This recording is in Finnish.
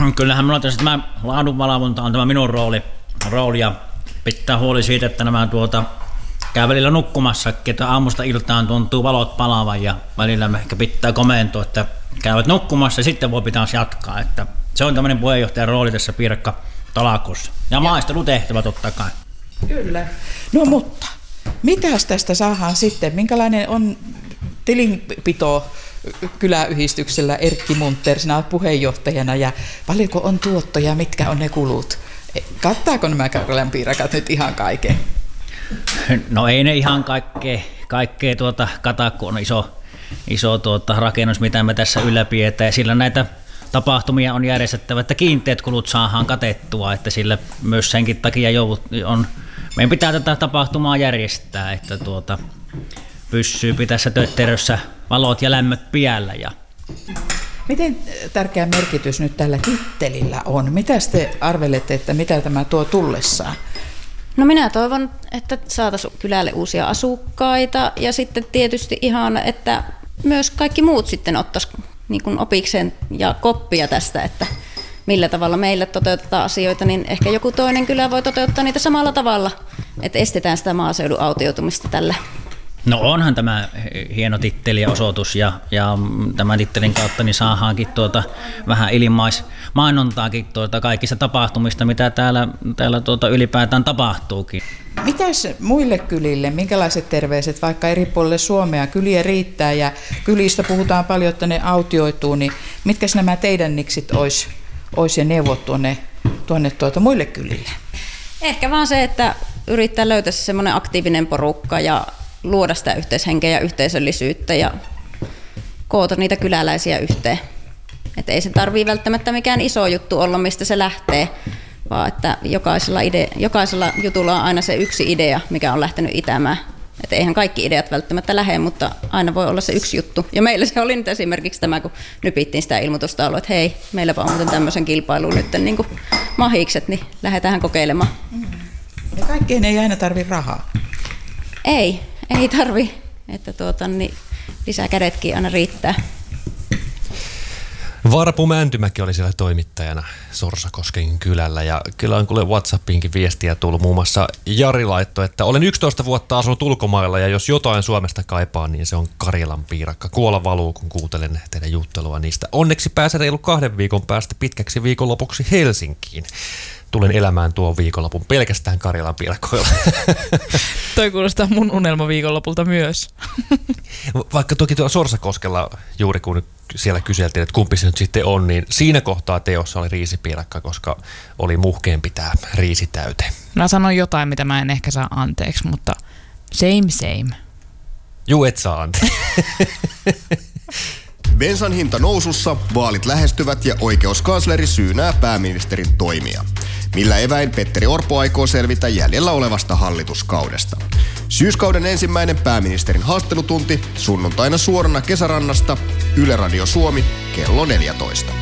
Kyllähän minulla tässä tämä laadunvalvonta on tämä minun rooli ja pitää huoli siitä, että nämä käy välillä nukkumassakin, että aamusta iltaan tuntuu valot palaavan ja välillä me ehkä pitää komentoa, että käyvät nukkumassa ja sitten voi pitäisi jatkaa. Että se on tämmöinen puheenjohtajan rooli tässä piirakkatalakossa. Ja maistelutehtävä totta kai. Kyllä. No mutta, mitäs tästä saadaan sitten? Minkälainen on tilinpito kyläyhdistyksellä Erkki Munter? Sinä olet puheenjohtajana ja paljonko on tuottoja, mitkä on ne kulut? Kattaako nämä Karjalan piirakat nyt ihan kaiken? No ei ne ihan kaikkea kata, kun on iso rakennus, mitä me tässä ylläpidetään. Ja sillä näitä tapahtumia on järjestettävä, että kiinteät kulut saadaan katettua, että sillä myös senkin takia meidän pitää tätä tapahtumaa järjestää, että pysyy tässä tötterössä valot ja lämmöt piällä. Miten tärkeä merkitys nyt tällä tittelillä on? Mitä te arvelette, että mitä tämä tuo tullessaan? No minä toivon, että saataisiin kylälle uusia asukkaita ja sitten tietysti ihan, että myös kaikki muut sitten ottaisi niin kuin opikseen ja koppia tästä, että millä tavalla meille toteutetaan asioita, niin ehkä joku toinen kylä voi toteuttaa niitä samalla tavalla, että estetään sitä maaseudun autioitumista tällä. No onhan tämä hieno titteli ja osoitus ja tämän tittelin kautta niin saadaankin vähän ilmaismainontaakin kaikista tapahtumista, mitä täällä ylipäätään tapahtuukin. Mitäs muille kylille, minkälaiset terveiset vaikka eri puolille Suomea? Kyliä riittää ja kylistä puhutaan paljon, että ne autioituu, niin mitkäs nämä teidän niksit olisi ja neuvot tuonne muille kylille? Ehkä vaan se, että yrittää löytää semmoinen aktiivinen porukka ja luoda sitä yhteishenkeä ja yhteisöllisyyttä ja koota niitä kyläläisiä yhteen. Et ei se tarvitse välttämättä mikään iso juttu olla, mistä se lähtee, vaan että jokaisella jutulla on aina se yksi idea, mikä on lähtenyt itämään. Et eihän kaikki ideat välttämättä lähde, mutta aina voi olla se yksi juttu. Ja meillä se oli nyt esimerkiksi tämä, kun nypittiin sitä ilmoitustaulua, että hei, meilläpä on muuten tämmöisen kilpailun nyt niin kuin mahikset, niin lähdetään kokeilemaan. Ja kaikkeen ei aina tarvitse rahaa. Ei tarvi, että niin lisää kädetkin aina riittää. Varpu Mäntymäki oli siellä toimittajana Sorsakosken kylällä ja kyllä on kuule WhatsAppiinkin viestiä tullut. Muun muassa Jari laittoi, että olen 11 vuotta asunut ulkomailla ja jos jotain Suomesta kaipaa, niin se on Karjalan piirakka. Kuola valuu, kun kuuntelen teidän juttelua niistä. Onneksi pääsen reilu 2 viikon päästä pitkäksi viikonlopuksi Helsinkiin. Tulen elämään tuon viikonlopun pelkästään Karjalan piirakoilla. Toi kuulostaa mun unelmaviikonlopulta myös. Vaikka toki tuolla Sorsakoskella, juuri kun siellä kyseltiin, että kumpi se nyt sitten on, niin siinä kohtaa teossa oli riisipiirakka, koska oli muhkeen pitää riisi täyteen. Mä sanon jotain, mitä mä en ehkä saa anteeksi, mutta same. Juu, et saa anteeksi. Bensan hinta nousussa, vaalit lähestyvät ja oikeuskansleri syynää pääministerin toimia. Millä eväin Petteri Orpo aikoo selvitä jäljellä olevasta hallituskaudesta. Syyskauden ensimmäinen pääministerin haastattelutunti sunnuntaina suorana Kesärannasta, Yle Radio Suomi, kello 14.